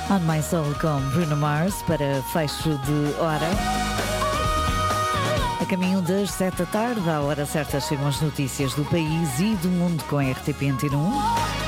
On My Soul com Bruno Mars para fecho de hora. A caminho das 7 da tarde, à hora certa chegam as notícias do país e do mundo com a RTP Antena 1.